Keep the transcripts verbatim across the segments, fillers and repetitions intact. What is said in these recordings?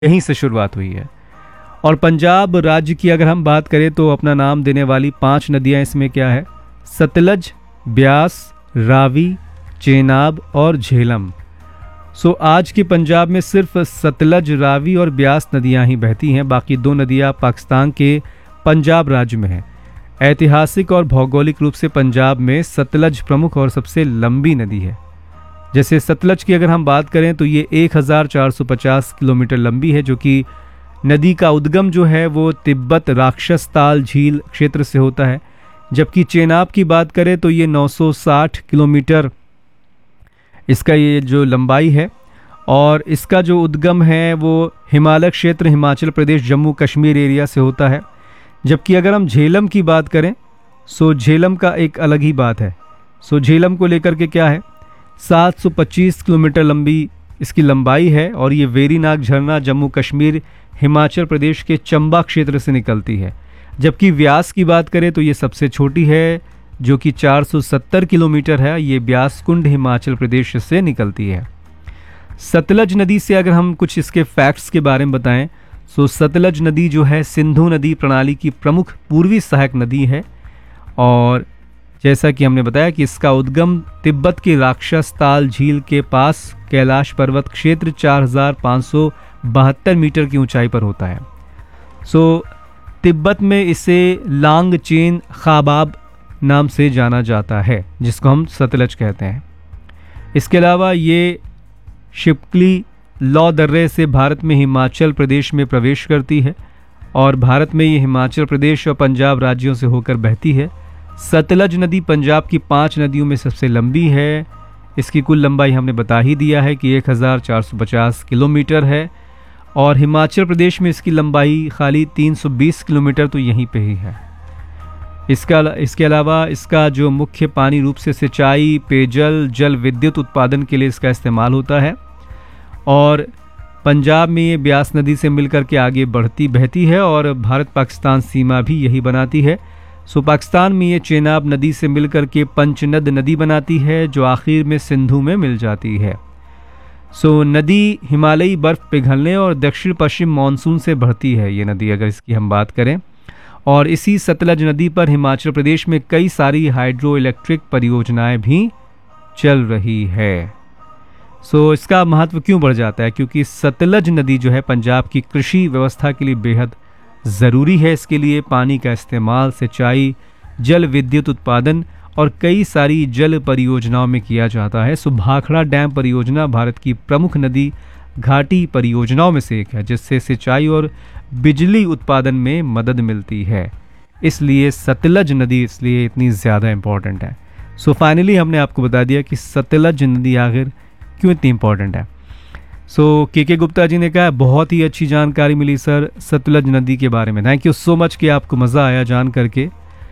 यहीं से शुरुआत हुई है। और पंजाब राज्य की अगर हम बात करें तो अपना नाम देने वाली पांच नदियां इसमें क्या है? सतलज, ब्यास, रावी, चेनाब और झेलम। सो आज के पंजाब में सिर्फ सतलज, रावी और ब्यास नदियां ही बहती हैं। बाकी दो नदियां पाकिस्तान के पंजाब राज्य में हैं। ऐतिहासिक और भौगोलिक रूप से पंजाब में सतलज प्रमुख और सबसे लंबी नदी है। जैसे सतलज की अगर हम बात करें तो ये एक हज़ार चार सौ पचास किलोमीटर लंबी है, जो कि नदी का उद्गम जो है वो तिब्बत राक्षस ताल झील क्षेत्र से होता है। जबकि चेनाब की बात करें तो ये नौ सौ साठ किलोमीटर इसका ये जो लंबाई है, और इसका जो उद्गम है वो हिमालय क्षेत्र, हिमाचल प्रदेश, जम्मू कश्मीर एरिया से होता है। जबकि अगर हम झेलम की बात करें सो झेलम का एक अलग ही बात है। सो झेलम को लेकर के क्या है, सात सौ पच्चीस किलोमीटर लंबी इसकी लंबाई है, और ये वेरीनाग झरना जम्मू कश्मीर, हिमाचल प्रदेश के चंबा क्षेत्र से निकलती है। जबकि व्यास की बात करें तो ये सबसे छोटी है, जो कि चार सौ सत्तर किलोमीटर है। ये ब्यास कुंड हिमाचल प्रदेश से निकलती है। सतलज नदी से अगर हम कुछ इसके फैक्ट्स के बारे में बताएं तो सतलज नदी जो है सिंधु नदी प्रणाली की प्रमुख पूर्वी सहायक नदी है, और जैसा कि हमने बताया कि इसका उद्गम तिब्बत के राक्षस ताल झील के पास कैलाश पर्वत क्षेत्र चार हज़ार पाँच सौ बहत्तर मीटर की ऊंचाई पर होता है। सो तिब्बत में इसे लांग चेन खाबाब नाम से जाना जाता है, जिसको हम सतलज कहते हैं। इसके अलावा ये शिपकली लौ दर्रे से भारत में हिमाचल प्रदेश में प्रवेश करती है, और भारत में ये हिमाचल प्रदेश और पंजाब राज्यों से होकर बहती है। सतलज नदी पंजाब की पांच नदियों में सबसे लंबी है। इसकी कुल लंबाई हमने बता ही दिया है कि एक हज़ार चार सौ पचास किलोमीटर है, और हिमाचल प्रदेश में इसकी लंबाई खाली तीन सौ बीस किलोमीटर तो यहीं पे ही है। इसका इसके अलावा इसका जो मुख्य पानी रूप से सिंचाई, पेयजल, जल विद्युत उत्पादन के लिए इसका इस्तेमाल होता है, और पंजाब में ये ब्यास नदी से मिलकर के आगे बढ़ती बहती है, और भारत पाकिस्तान सीमा भी यही बनाती है। सो पाकिस्तान में ये चेनाब नदी से मिलकर के पंचनद नदी बनाती है, जो आखिर में सिंधु में मिल जाती है। सो नदी हिमालयी बर्फ पिघलने और दक्षिण पश्चिम मानसून से बढ़ती है ये नदी, अगर इसकी हम बात करें। और इसी सतलज नदी पर हिमाचल प्रदेश में कई सारी हाइड्रो इलेक्ट्रिक परियोजनाएं भी चल रही है। सो इसका महत्व क्यों बढ़ जाता है? क्योंकि सतलज नदी जो है पंजाब की कृषि व्यवस्था के लिए बेहद ज़रूरी है। इसके लिए पानी का इस्तेमाल सिंचाई, जल विद्युत उत्पादन और कई सारी जल परियोजनाओं में किया जाता है। सो भाखड़ा डैम परियोजना भारत की प्रमुख नदी घाटी परियोजनाओं में से एक है, जिससे सिंचाई और बिजली उत्पादन में मदद मिलती है। इसलिए सतलज नदी इसलिए इतनी ज़्यादा इम्पॉर्टेंट है। सो फाइनली हमने आपको बता दिया कि सतलज नदी आखिर क्यों इतनी इम्पॉर्टेंट है। सो के के गुप्ता जी ने कहा बहुत ही अच्छी जानकारी मिली सर सतलज नदी के बारे में। थैंक यू सो मच कि आपको मज़ा आया जान करके।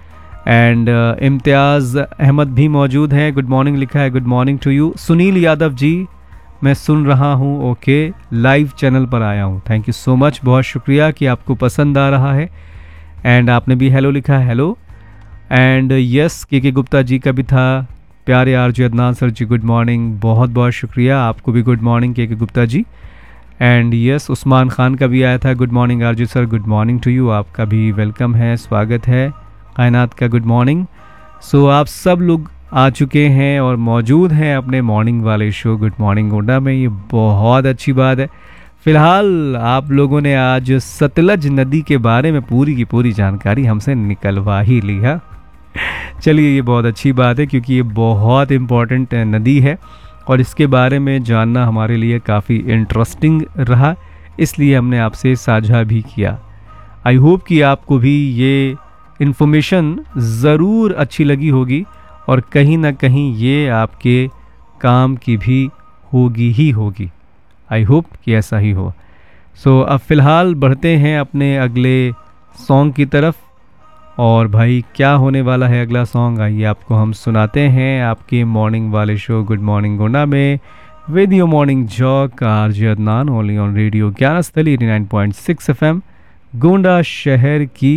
एंड uh, इम्तियाज़ अहमद भी मौजूद हैं, गुड मॉर्निंग लिखा है, good morning to you. Sunil Yadav ji, मैं सुन रहा हूँ, ओके, लाइव चैनल पर आया हूँ, थैंक यू सो मच, बहुत शुक्रिया कि आपको पसंद आ रहा है। एंड आपने भी हेलो लिखा है, हेलो। एंड यस, के के गुप्ता जी का भी था, प्यारे आरजे अदनान सर जी गुड मॉर्निंग, बहुत बहुत शुक्रिया, आपको भी गुड मॉर्निंग के के गुप्ता जी। एंड यस, उस्मान खान का भी आया था, good morning RJ sir, good morning to you, आपका भी वेलकम है, स्वागत है। कायनात का गुड मॉर्निंग। सो आप सब लोग आ चुके हैं और मौजूद हैं अपने मॉर्निंग वाले शो गुड मॉर्निंग गोंडा में, ये बहुत अच्छी बात है। फ़िलहाल आप लोगों ने आज सतलज नदी के बारे में पूरी की पूरी जानकारी हमसे निकलवा ही ली है। चलिए, ये बहुत अच्छी बात है क्योंकि ये बहुत इम्पॉर्टेंट नदी है और इसके बारे में जानना हमारे लिए काफ़ी इंटरेस्टिंग रहा, इसलिए हमने आपसे साझा भी किया। आई होप कि आपको भी ये इन्फॉर्मेशन ज़रूर अच्छी लगी होगी और कहीं ना कहीं ये आपके काम की भी होगी ही होगी। आई होप कि ऐसा ही हो। सो so, अब फ़िलहाल बढ़ते हैं अपने अगले सॉन्ग की तरफ। और भाई क्या होने वाला है अगला सॉन्ग, आइए आपको हम सुनाते हैं आपके मॉर्निंग वाले शो गुड मॉर्निंग गोंडा में with your morning Jacques RJ Adnan, only on radio Gyansthali eighty nine point six FM, Gonda शहर की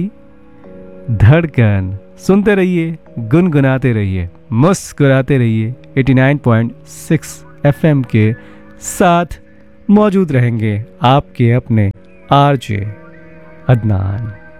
धड़कन। सुनते रहिए, गुनगुनाते रहिए, मुस्कुराते रहिए eighty nine point six FM के साथ मौजूद रहेंगे आपके अपने आरजे अदनान।